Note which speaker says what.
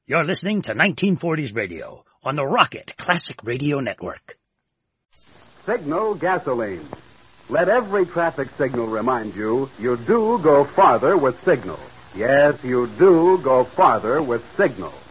Speaker 1: You're listening to 1940s radio on the Rocket Classic Radio Network.
Speaker 2: Signal gasoline. Let every traffic signal remind you do go farther with Signal. Yes, you do go farther with Signal.